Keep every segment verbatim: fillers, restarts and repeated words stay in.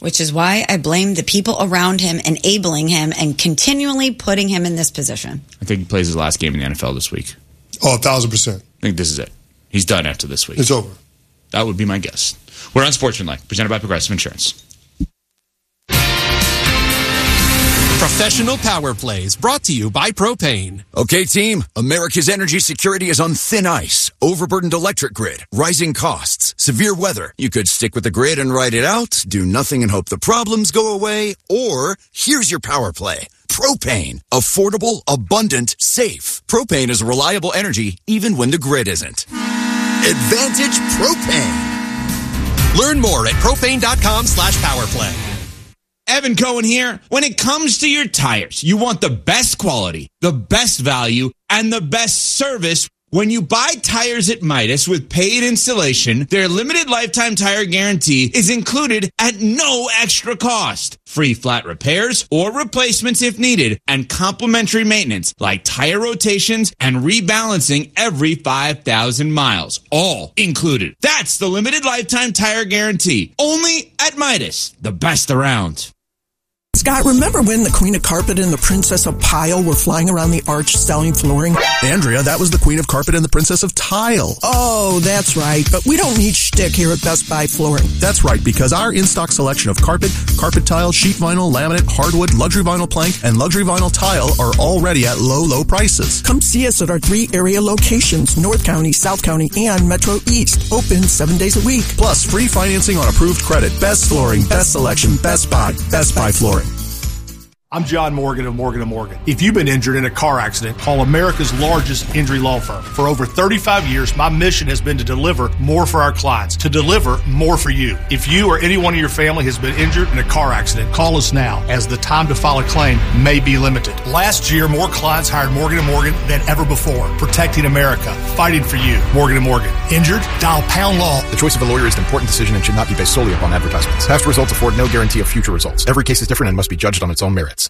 which is why I blame the people around him enabling him and continually putting him in this position. I think he plays his last game in the N F L this week. Oh, a thousand percent. I think this is it. He's done after this week. It's over. That would be my guess. We're on Sportsmanlike, presented by Progressive Insurance. Professional Power Plays, brought to you by Propane. Okay, team, America's energy security is on thin ice. Overburdened electric grid, rising costs, severe weather. You could stick with the grid and ride it out, do nothing and hope the problems go away, or here's your power play. Propane. Affordable, abundant, safe. Propane is reliable energy even when the grid isn't. Advantage Propane. Learn more at propane.com slash powerplay. Evan Cohen here. When it comes to your tires, you want the best quality, the best value, and the best service. When you buy tires at Midas with paid installation, their limited lifetime tire guarantee is included at no extra cost. Free flat repairs or replacements if needed, and complimentary maintenance like tire rotations and rebalancing every five thousand miles. All included. That's the limited lifetime tire guarantee. Only at Midas, the best around. Scott, remember when the Queen of Carpet and the Princess of Pile were flying around the arch selling flooring? Andrea, that was the Queen of Carpet and the Princess of Tile. Oh, that's right. But we don't need shtick here at Best Buy Flooring. That's right, because our in-stock selection of carpet, carpet tile, sheet vinyl, laminate, hardwood, luxury vinyl plank, and luxury vinyl tile are already at low, low prices. Come see us at our three area locations, North County, South County, and Metro East. Open seven days a week. Plus, free financing on approved credit. Best flooring, best selection, best buy, Best Buy Flooring. I'm John Morgan of Morgan and Morgan. If you've been injured in a car accident, call America's largest injury law firm. For over thirty-five years, my mission has been to deliver more for our clients, to deliver more for you. If you or anyone in your family has been injured in a car accident, call us now, as the time to file a claim may be limited. Last year, more clients hired Morgan and Morgan than ever before, protecting America, fighting for you. Morgan and Morgan. Injured? Dial pound law. The choice of a lawyer is an important decision and should not be based solely upon advertisements. Past results afford no guarantee of future results. Every case is different and must be judged on its own merits.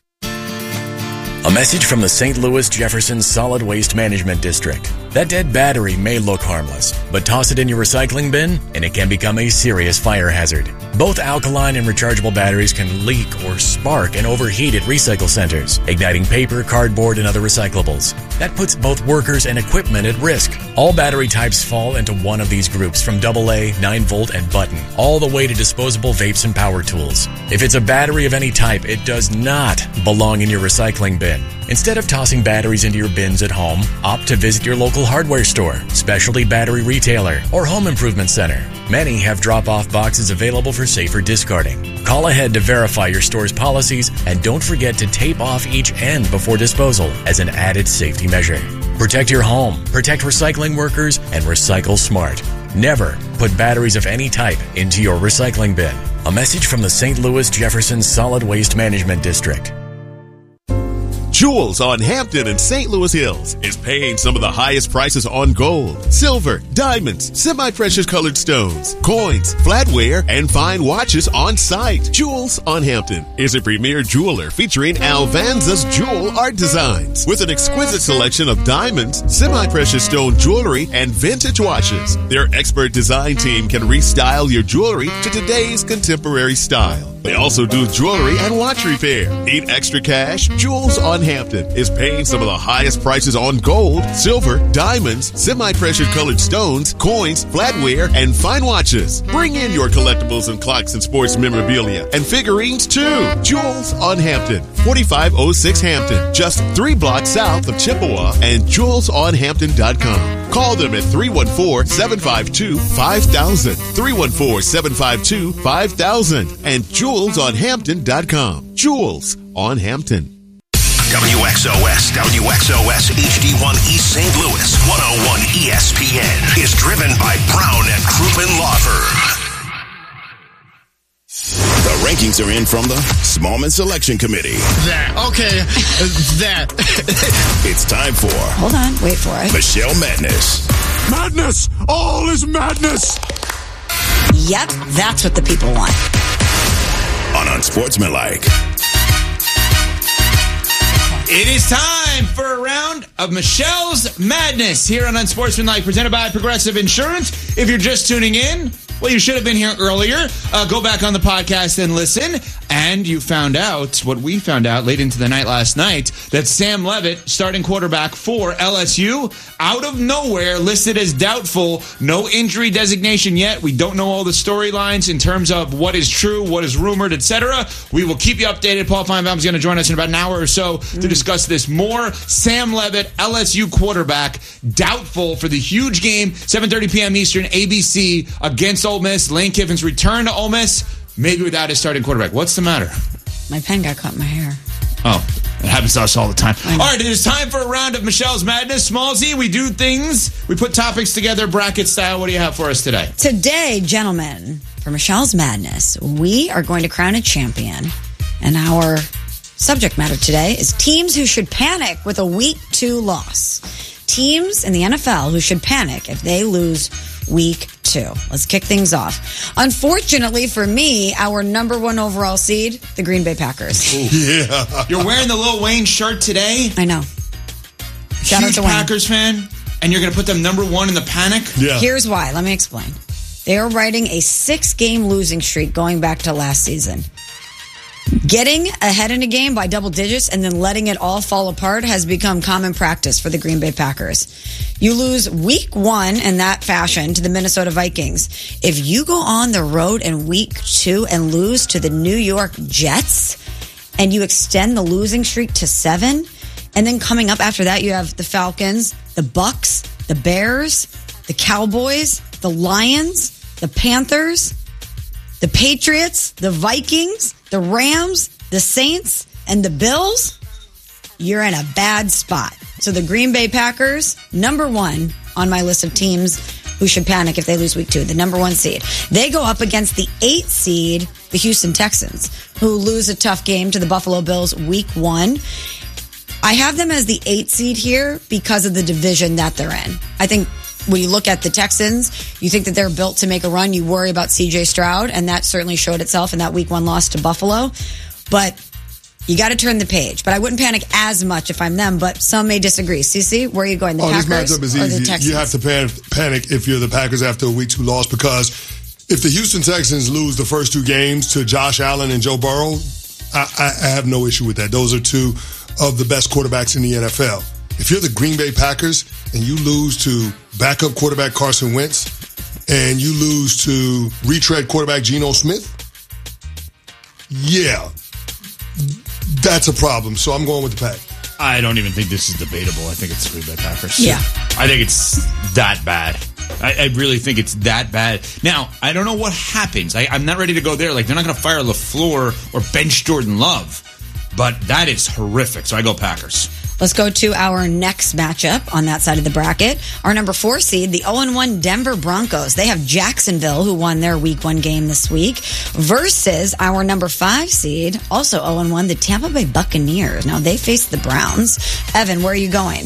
A message from the Saint Louis Jefferson Solid Waste Management District. That dead battery may look harmless, but toss it in your recycling bin and it can become a serious fire hazard. Both alkaline and rechargeable batteries can leak or spark and overheat at recycle centers, igniting paper, cardboard, and other recyclables. That puts both workers and equipment at risk. All battery types fall into one of these groups, from double A, nine volt, and button, all the way to disposable vapes and power tools. If it's a battery of any type, it does not belong in your recycling bin. Instead of tossing batteries into your bins at home, opt to visit your local hardware store, specialty battery retailer, or home improvement center. Many have drop-off boxes available for safer discarding. Call ahead to verify your store's policies, and don't forget to tape off each end before disposal as an added safety measure. Protect your home, protect recycling workers, and recycle smart. Never put batteries of any type into your recycling bin. A message from the Saint Louis Jefferson Solid Waste Management District. Jewels on Hampton and Saint Louis Hills is paying some of the highest prices on gold, silver, diamonds, semi-precious colored stones, coins, flatware, and fine watches on site. Jewels on Hampton is a premier jeweler featuring Alvanza's jewel art designs with an exquisite selection of diamonds, semi-precious stone jewelry, and vintage watches. Their expert design team can restyle your jewelry to today's contemporary style. They also do jewelry and watch repair. Need extra cash? Jewels on Hampton is paying some of the highest prices on gold, silver, diamonds, semi-precious colored stones, coins, flatware, and fine watches. Bring in your collectibles and clocks and sports memorabilia and figurines too. Jewels on Hampton, forty-five oh six Hampton, just three blocks south of Chippewa, and jewels on hampton dot com. Call them at three one four, seven five two, five thousand, three one four, seven five two, five thousand, and jewels on hampton dot com. Jewels on Hampton. W X O S, W X O S H D one East Saint Louis, one oh one E S P N is driven by Brown and Crouppen Law Firm. The rankings are in from the Smallman Selection Committee. That, okay, that. It's time for... Hold on, wait for it. Michelle Madness. Madness! All is madness! Yep, that's what the people want. On Unsportsmanlike. It is time time for a round of Michelle's Madness here on Unsportsmanlike, presented by Progressive Insurance. If you're just tuning in, well, you should have been here earlier. Uh, go back on the podcast and listen. And you found out what we found out late into the night last night, that Sam Levitt, starting quarterback for L S U, out of nowhere, listed as doubtful. No injury designation yet. We don't know all the storylines in terms of what is true, what is rumored, et cetera. We will keep you updated. Paul Feinbaum is going to join us in about an hour or so mm. to discuss this more. Sam Levitt, L S U quarterback, doubtful for the huge game, seven thirty p.m. Eastern, A B C, against Ole Miss. Lane Kiffin's return to Ole Miss, maybe without his starting quarterback. What's the matter? My pen got caught in my hair. Oh, it happens to us all the time. All right, it is time for a round of Michelle's Madness. Smallsy, we do things. We put topics together bracket style. What do you have for us today? Today, gentlemen, for Michelle's Madness, we are going to crown a champion. And our subject matter today is teams who should panic with a week two loss. Teams in the N F L who should panic if they lose week two. Let's kick things off. Unfortunately for me, our number one overall seed, the Green Bay Packers. Yeah. You're wearing the Lil Wayne shirt today? I know. Shout Huge out to Packers Wayne. fan? And you're going to put them number one in the panic? Yeah. Here's why. Let me explain. They are riding a six-game losing streak going back to last season. Getting ahead in a game by double digits and then letting it all fall apart has become common practice for the Green Bay Packers. You lose week one in that fashion to the Minnesota Vikings. If you go on the road in week two and lose to the New York Jets and you extend the losing streak to seven, and then coming up after that you have the Falcons, the Bucks, the Bears, the Cowboys, the Lions, the Panthers, the Patriots, the Vikings, the Rams, the Saints, and the Bills, you're in a bad spot. So the Green Bay Packers, number one on my list of teams who should panic if they lose week two, the number one seed. They go up against the eight seed, the Houston Texans, who lose a tough game to the Buffalo Bills week one. I have them as the eight seed here because of the division that they're in. I think when you look at the Texans, you think that they're built to make a run. You worry about C J Stroud, and that certainly showed itself in that week one loss to Buffalo. But you got to turn the page. But I wouldn't panic as much if I'm them, but some may disagree. Cece, where are you going? The oh, Packers this matchup is or the easy. Texans? You have to pan- panic if you're the Packers after a week two loss, because if the Houston Texans lose the first two games to Josh Allen and Joe Burrow, I, I, I have no issue with that. Those are two of the best quarterbacks in the N F L. If you're the Green Bay Packers and you lose to backup quarterback Carson Wentz and you lose to retread quarterback Geno Smith, yeah, that's a problem. So I'm going with the Pack. I don't even think this is debatable. I think it's the Green Bay Packers. Yeah. I think it's that bad. I, I really think it's that bad. Now, I don't know what happens. I, I'm not ready to go there. Like, they're not going to fire LaFleur or bench Jordan Love. But that is horrific. So I go Packers. Let's go to our next matchup on that side of the bracket. Our number four seed, the oh and one Denver Broncos. They have Jacksonville, who won their week one game this week, versus our number five seed, also oh and one, the Tampa Bay Buccaneers. Now, they face the Browns. Evan, where are you going?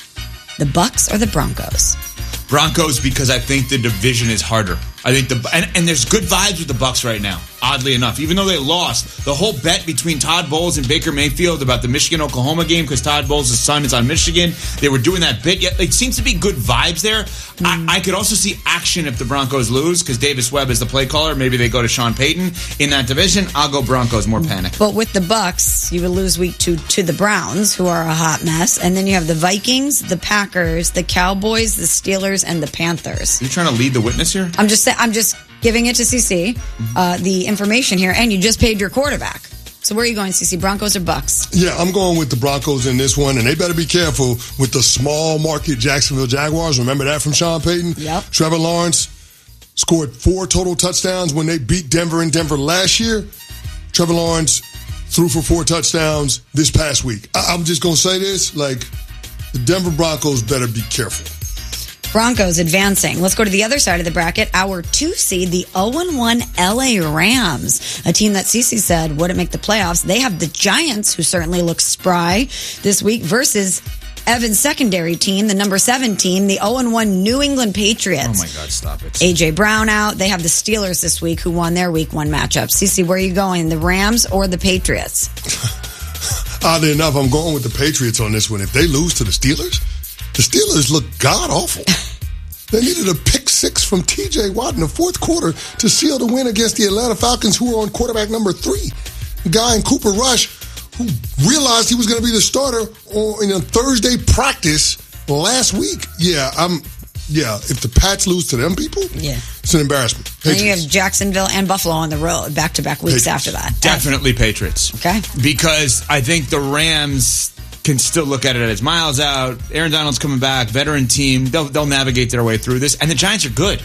The Bucs or the Broncos? Broncos, because I think the division is harder. I think the and, and there's good vibes with the Bucs right now, oddly enough. Even though they lost, the whole bet between Todd Bowles and Baker Mayfield about the Michigan-Oklahoma game, because Todd Bowles' son is on Michigan, they were doing that bit. Yet it seems to be good vibes there. Mm. I, I could also see action if the Broncos lose, because Davis Webb is the play caller. Maybe they go to Sean Payton in that division. I'll go Broncos, more panic. But with the Bucs, you would lose week two to the Browns, who are a hot mess. And then you have the Vikings, the Packers, the Cowboys, the Steelers, and the Panthers. You're trying to lead the witness here? I'm just saying. I'm just giving it to C C, uh, the information here, and you just paid your quarterback. So where are you going, C C? Broncos or Bucs? Yeah, I'm going with the Broncos in this one, and they better be careful with the small market Jacksonville Jaguars. Remember that from Sean Payton? Yep. Trevor Lawrence scored four total touchdowns when they beat Denver in Denver last year. Trevor Lawrence threw for four touchdowns this past week. I- I'm just going to say this, like, the Denver Broncos better be careful. Broncos advancing. Let's go to the other side of the bracket. Our two seed, the oh and one L A Rams, a team that Cece said wouldn't make the playoffs. They have the Giants, who certainly look spry this week, versus Evan's secondary team, the number seven team, the oh and one New England Patriots. Oh, my God, stop it. A J Brown out. They have the Steelers this week, who won their week one matchup. Cece, where are you going, the Rams or the Patriots? Oddly enough, I'm going with the Patriots on this one. If they lose to the Steelers, the Steelers look god-awful. They needed a pick six from T J Watt in the fourth quarter to seal the win against the Atlanta Falcons, who were on quarterback number three. The guy in Cooper Rush, who realized he was going to be the starter in a Thursday practice last week. Yeah, I'm. Yeah, if the Pats lose to them people, yeah, it's an embarrassment. Patriots. And you have Jacksonville and Buffalo on the road back-to-back weeks Patriots. after that. Definitely Patriots. Okay. Because I think the Rams can still look at it as miles out. Aaron Donald's coming back, veteran team. They'll, they'll navigate their way through this. And the Giants are good.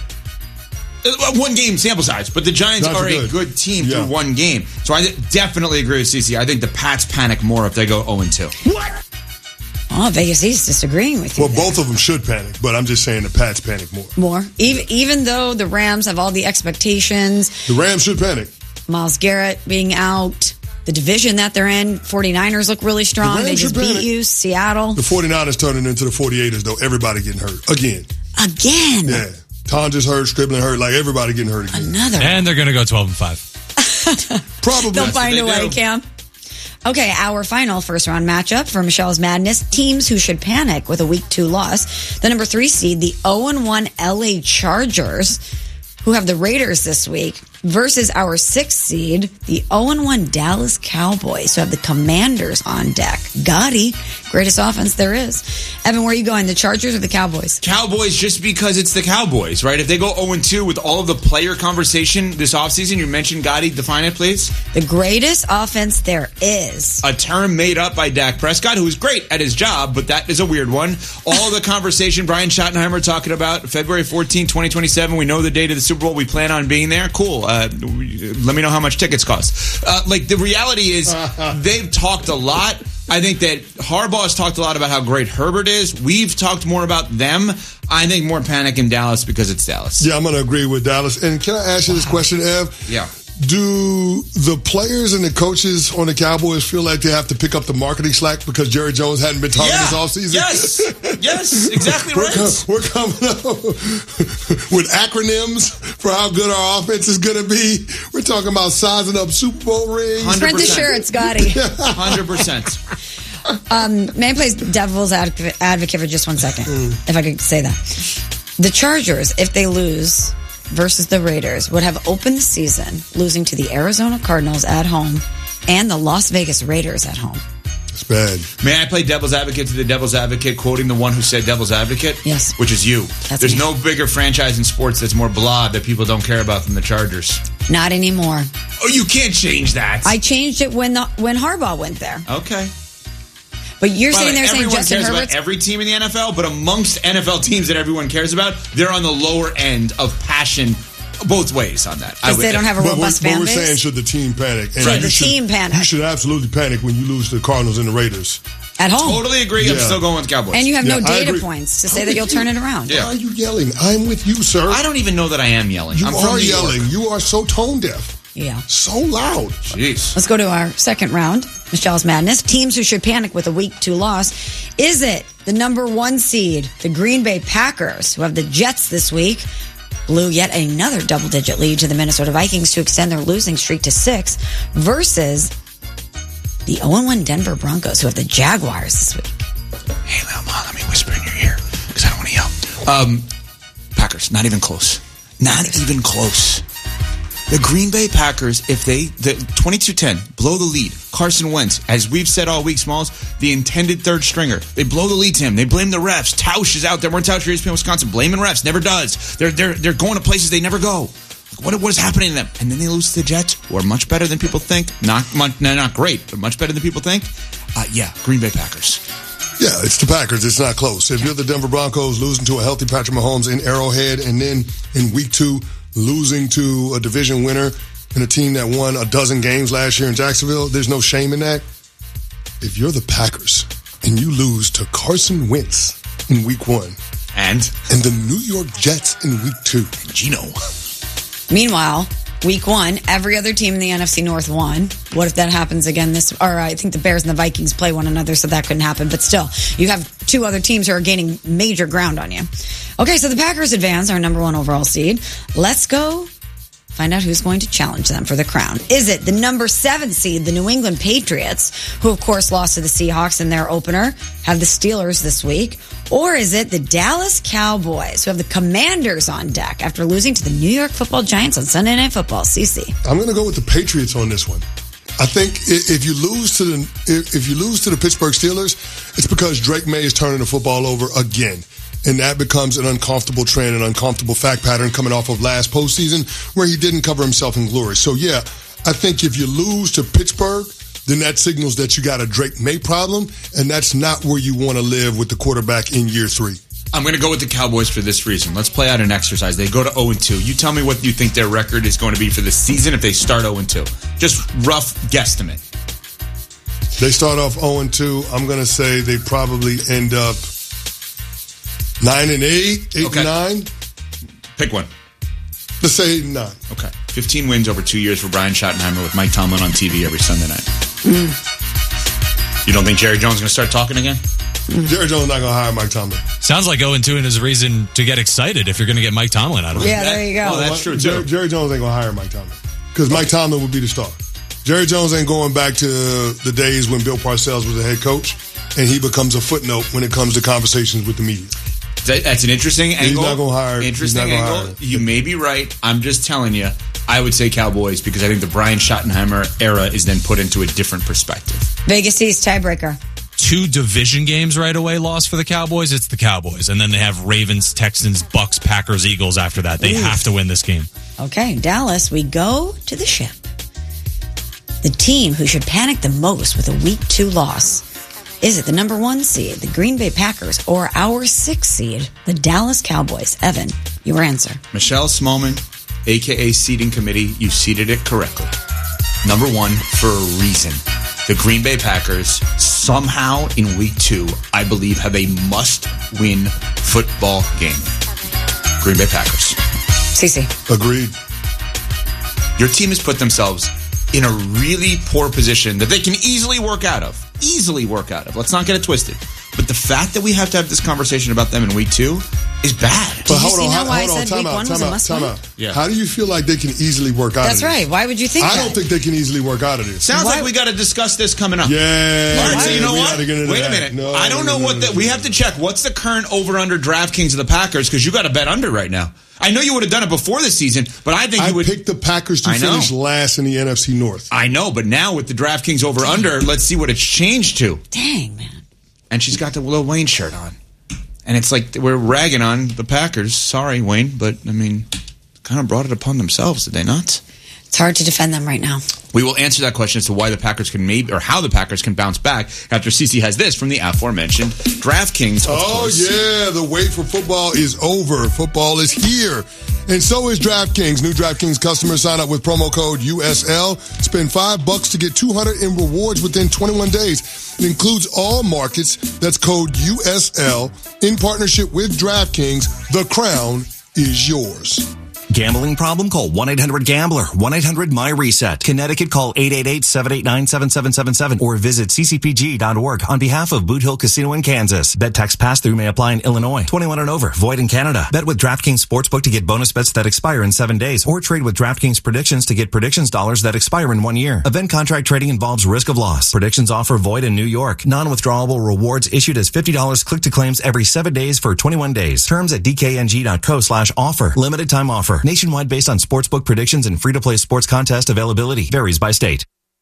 One game sample size, but the Giants Giants are, are a good. good team Yeah. through one game. So I definitely agree with Cece. I think the Pats panic more if they go oh and two. What? Oh, Vegas East disagreeing with you. Well, there. both of them should panic, but I'm just saying the Pats panic more. More. Even, even though the Rams have all the expectations. The Rams should panic. Myles Garrett being out. The division that they're in, 49ers look really strong. The They Rams just should beat panic. you. Seattle. The 49ers turning into the 48ers, though. Everybody getting hurt. Again. Again? Yeah. Tonja's hurt, Scribbling hurt, like everybody getting hurt again. Another. And they're going to go twelve and five. Probably. They'll find a way, Cam. Okay, our final first round matchup for Michelle's Madness. Teams who should panic with a week two loss. The number three seed, the oh and one L A Chargers, who have the Raiders this week, versus our sixth seed, the oh and one Dallas Cowboys, who have the Commanders on deck. Gotti, greatest offense there is. Evan, where are you going, the Chargers or the Cowboys? Cowboys, just because it's the Cowboys, right? If they go oh and two with all of the player conversation this offseason, you mentioned Gotti, define it, please. The greatest offense there is. A term made up by Dak Prescott, who is great at his job, but that is a weird one. All the conversation Brian Schottenheimer talking about, February fourteenth, twenty twenty-seven, we know the date of the Super Bowl, we plan on being there. Cool. Uh, let me know how much tickets cost. Uh, like, the reality is, they've talked a lot. I think that Harbaugh has talked a lot about how great Herbert is. We've talked more about them. I think more panic in Dallas because it's Dallas. Yeah, I'm going to agree with Dallas. And can I ask you this question, Ev? Yeah. Do the players and the coaches on the Cowboys feel like they have to pick up the marketing slack because Jerry Jones hadn't been talking Yeah. this offseason? Yes. Yes, exactly we're right. Com- we're coming up with acronyms for how good our offense is going to be. We're talking about sizing up Super Bowl rings. Print the shirts, Gotti. one hundred percent. Um, may I play devil's adv- advocate for just one second, if I could say that. The Chargers, if they lose versus the Raiders, would have opened the season losing to the Arizona Cardinals at home and the Las Vegas Raiders at home. It's bad. May I play devil's advocate to the devil's advocate, quoting the one who said devil's advocate? Yes. Which is you. That's There's me. no bigger franchise in sports that's more blah that people don't care about than the Chargers. Not anymore. Oh, you can't change that. I changed it when the, when Harbaugh went there. Okay. But you're By the saying way, they're saying everyone Justin cares Herbert's... about every team in the N F L, but amongst N F L teams that everyone cares about, they're on the lower end of passion both ways on that. Because they don't have a But we're, robust but fan we're base? saying should the team panic? And Should you the team panic? You should absolutely panic when you lose to the Cardinals and the Raiders. At home. Totally agree. I'm Yeah. still going with Cowboys. And you have Yeah, no I data agree. points to say I'm that with you'll you. turn it around. Yeah. Why are you yelling? I'm with you, sir. I don't even know that I am yelling. You I'm from are New York. yelling. You are so tone deaf. Yeah. So loud. Jeez. Let's go to our second round, Michelle's Madness. Teams who should panic with a week two loss. Is it the number one seed, the Green Bay Packers, who have the Jets this week, blew yet another double-digit lead to the Minnesota Vikings to extend their losing streak to six, versus the oh and one Denver Broncos, who have the Jaguars this week? Hey, little mom, let me whisper in your ear because I don't want to yell. Um, Packers, not even close. Not even close. The Green Bay Packers, if they, the twenty-two ten, blow the lead. Carson Wentz, as we've said all week, Smalls, the intended third stringer. They blow the lead to him. They blame the refs. Tausch is out there. We're in Tausch, E S P N Wisconsin, blaming refs. Never does. They're they're they're going to places they never go. What what is happening to them? And then they lose to the Jets, who are much better than people think. Not much, no, not great, but much better than people think. Uh, yeah, Green Bay Packers. Yeah, it's the Packers. It's not close. If you're the Denver Broncos losing to a healthy Patrick Mahomes in Arrowhead and then in week two losing to a division winner and a team that won a dozen games last year in Jacksonville, there's no shame in that. If you're the Packers and you lose to Carson Wentz in week one and and the New York Jets in week two, Gino. Meanwhile, week one, every other team in the N F C North won. What if that happens again this... Or I think the Bears and the Vikings play one another, so that couldn't happen. But still, you have two other teams who are gaining major ground on you. Okay, so the Packers advance, our number one overall seed. Let's go Find out who's going to challenge them for the crown. Is it the number seven seed, the New England Patriots, who of course lost to the Seahawks in their opener, have the Steelers this week? Or is it the Dallas Cowboys, who have the Commanders on deck after losing to the New York Football Giants on Sunday Night Football? C C. I'm going to go with the Patriots on this one. I think if you lose to the if you lose to the Pittsburgh Steelers, it's because Drake May is turning the football over again. And that becomes an uncomfortable trend, an uncomfortable fact pattern coming off of last postseason where he didn't cover himself in glory. So, yeah, I think if you lose to Pittsburgh, then that signals that you got a Drake May problem, and that's not where you want to live with the quarterback in year three. I'm going to go with the Cowboys for this reason. Let's play out an exercise. They go to oh and two. You tell me what you think their record is going to be for this season if they start oh and two. Just rough guesstimate. They start off oh and two. I'm going to say they probably end up nine and eight, eight okay. and nine. Pick one. Let's say eight and nine. Okay. fifteen wins over two years for Brian Schottenheimer with Mike Tomlin on T V every Sunday night. Mm. You don't think Jerry Jones is going to start talking again? Mm. Jerry Jones is not going to hire Mike Tomlin. Sounds like oh and two is a reason to get excited if you're going to get Mike Tomlin out of it. Yeah, there you go. Oh, that's true, too. Jerry, Jerry Jones ain't going to hire Mike Tomlin because Mike Tomlin would be the star. Jerry Jones ain't going back to the days when Bill Parcells was the head coach, and he becomes a footnote when it comes to conversations with the media. That's an interesting angle. He's not going to hire. Interesting angle. Hire. You may be right. I'm just telling you. I would say Cowboys because I think the Brian Schottenheimer era is then put into a different perspective. Vegas East tiebreaker. Two division games right away lost for the Cowboys. It's the Cowboys. And then they have Ravens, Texans, Bucks, Packers, Eagles after that. They Ooh. have to win this game. Okay, Dallas, we go to the ship. The team who should panic the most with a week two loss. Is it the number one seed, the Green Bay Packers, or our sixth seed, the Dallas Cowboys? Evan, your answer. Michelle Smallman, a k a. Seeding Committee, you seeded it correctly. Number one, for a reason. The Green Bay Packers, somehow in week two, I believe, have a must-win football game. Green Bay Packers. Cece. Agreed. Your team has put themselves in a really poor position that they can easily work out of. Easily work out of. Let's not get it twisted. But the fact that we have to have this conversation about them in week two is bad. Did but you see now why I said week one was a must win? Yeah. How do you feel like they can easily work out That's of this? That's right. Why would you think I that? don't think they can easily work out of this. Sounds why? like we got to discuss this coming up. Yeah. All right, so you know we what? Wait that. a minute. No, I don't know no, what no, the, no, we no. have to check. What's the current over-under DraftKings of the Packers? Because you got to bet under right now. I know you would have done it before the season, but I think I you would. I picked the Packers to finish last in the N F C North. I know, but now with the DraftKings over-under, let's see what it's changed to. Dang, man. And she's got the Lil Wayne shirt on. And it's like we're ragging on the Packers. Sorry, Wayne, but, I mean, kind of brought it upon themselves, did they not? It's hard to defend them right now. We will answer that question as to why the Packers can maybe, or how the Packers can bounce back after Cece has this from the aforementioned DraftKings. Of oh, course. yeah. The wait for football is over. Football is here. And so is DraftKings. New DraftKings customers sign up with promo code U S L. Spend five bucks to get two hundred in rewards within twenty-one days. It includes all markets. That's code U S L. In partnership with DraftKings, the crown is yours. Gambling problem? Call one eight hundred gambler. one eight hundred my reset. Connecticut, call eight eight eight, seven eight nine, seven seven seven seven or visit c c p g dot org on behalf of Boot Hill Casino in Kansas. Bet tax pass-through may apply in Illinois. twenty-one and over. Void in Canada. Bet with DraftKings Sportsbook to get bonus bets that expire in seven days or trade with DraftKings Predictions to get predictions dollars that expire in one year. Event contract trading involves risk of loss. Predictions offer void in New York. Non-withdrawable rewards issued as fifty dollars click to claims every seven days for twenty-one days. Terms at d k n g dot co slash offer. Limited time offer. Nationwide based on sportsbook predictions and free-to-play sports contest availability. Varies by state.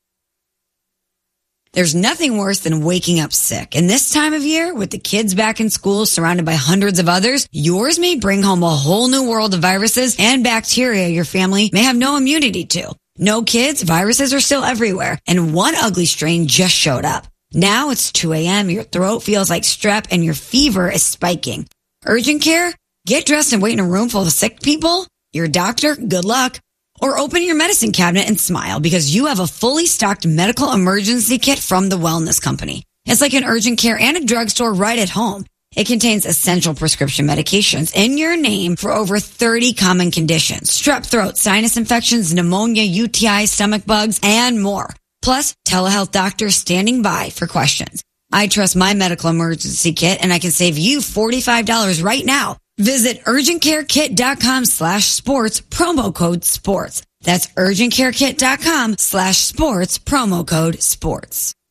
There's nothing worse than waking up sick. And this time of year, with the kids back in school surrounded by hundreds of others, yours may bring home a whole new world of viruses and bacteria your family may have no immunity to. No kids, viruses are still everywhere. And one ugly strain just showed up. Now it's two a.m., your throat feels like strep, and your fever is spiking. Urgent care? Get dressed and wait in a room full of sick people? Your doctor, good luck. Or open your medicine cabinet and smile because you have a fully stocked medical emergency kit from the Wellness Company. It's like an urgent care and a drugstore right at home. It contains essential prescription medications in your name for over thirty common conditions. Strep throat, sinus infections, pneumonia, U T I, stomach bugs, and more. Plus, telehealth doctors standing by for questions. I trust my medical emergency kit and I can save you forty-five dollars right now Visit urgentcarekit.com slash sports, promo code sports. That's urgentcarekit.com slash sports, promo code sports.